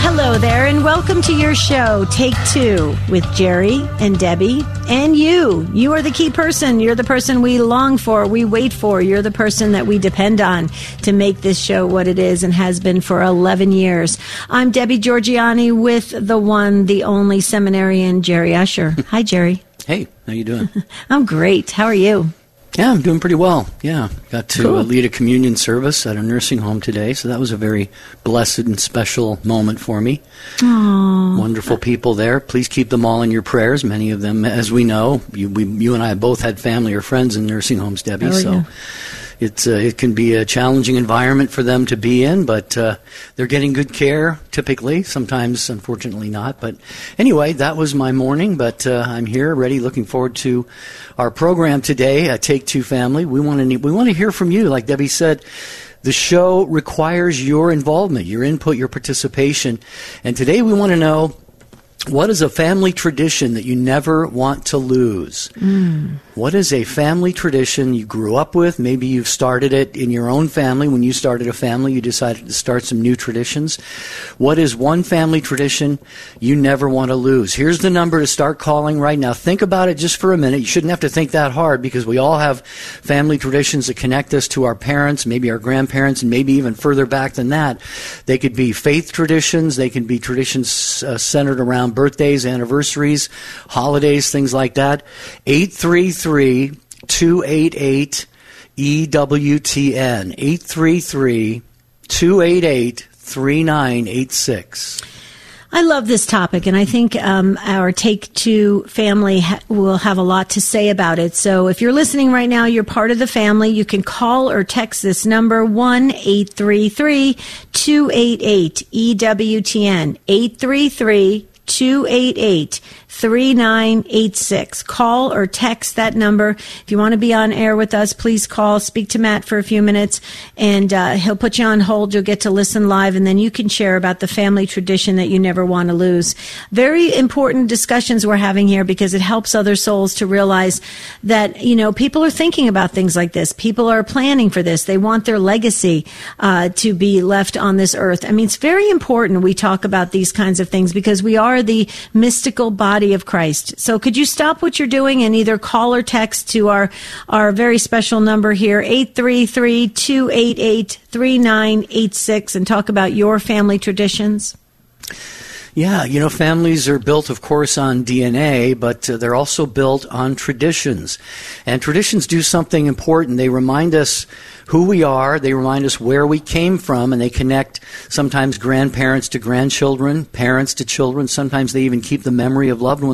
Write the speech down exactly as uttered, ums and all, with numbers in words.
Hello there, and welcome to your show, Take Two, with Jerry and Debbie and you. You are the key person. You're the person we long for, we wait for. You're the person that we depend on to make this show what it is and has been for eleven years. I'm Debbie Georgiani with the one, the only seminarian, Jerry Usher. Hi, Jerry. Hey, how you doing? I'm great. How are you? Yeah, I'm doing pretty well. Yeah, got to Cool. uh, lead a communion service at a nursing home today, so that was a very blessed and special moment for me. Aww. Wonderful people there. Please keep them all in your prayers. Many of them, as we know, you, we, you and I both had family or friends in nursing homes, Debbie, Oh, so yeah. it's uh, it can be a challenging environment for them to be in, but uh, they're getting good care, typically. Sometimes, unfortunately, not. But anyway, that was my morning, but uh, I'm here, ready, looking forward to our program today, uh, Take Two Family. We want to we want to hear from you. Like Debbie said, the show requires your involvement, your input, your participation. And today we want to know, what is a family tradition that you never want to lose? Mm. What is a family tradition you grew up with? Maybe you've started it in your own family. When you started a family, you decided to start some new traditions. What is one family tradition you never want to lose? Here's the number to start calling right now. Think about it just for a minute. You shouldn't have to think that hard, because we all have family traditions that connect us to our parents, maybe our grandparents, and maybe even further back than that. They could be faith traditions. They can be traditions uh, centered around birthdays, anniversaries, holidays, things like that. eight three three, two eight eight, E W T N. eight three three, two eight eight, three nine eight six. I love this topic, and I think um, our Take Two family ha- will have a lot to say about it. So if you're listening right now, you're part of the family. You can call or text this number, one eight three three, two eight eight, E W T N, eight three three, two eight eight, three nine eight six. Call or text that number. If you want to be on air with us, please call, speak to Matt for a few minutes, and uh, he'll put you on hold. You'll get to listen live, and then you can share about the family tradition that you never want to lose. Very important discussions we're having here, because it helps other souls to realize that, you know, people are thinking about things like this. People are planning for this. They want their legacy uh, to be left on this earth. I mean, it's very important we talk about these kinds of things, because we are the mystical body of Christ. So could you stop what you're doing and either call or text to our, our very special number here, eight three three, two eight eight, three nine eight six, and talk about your family traditions? Yeah, you know, families are built, of course, on D N A, but uh, they're also built on traditions. And traditions do something important. They remind us who we are, they remind us where we came from, and they connect sometimes grandparents to grandchildren, parents to children. Sometimes they even keep the memory of loved ones